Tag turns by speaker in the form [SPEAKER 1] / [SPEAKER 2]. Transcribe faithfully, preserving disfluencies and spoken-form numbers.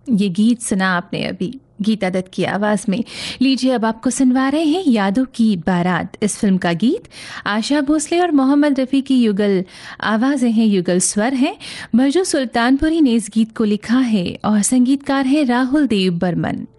[SPEAKER 1] ये गीत सुना आपने अभी गीता दत्त की आवाज में। लीजिए अब आपको सुनवा रहे हैं यादों की बारात, इस फिल्म का गीत। आशा भोसले और मोहम्मद रफ़ी की युगल आवाज़ें हैं, युगल स्वर हैं। भजू सुल्तानपुरी ने इस गीत को लिखा है और संगीतकार है राहुल देव बर्मन।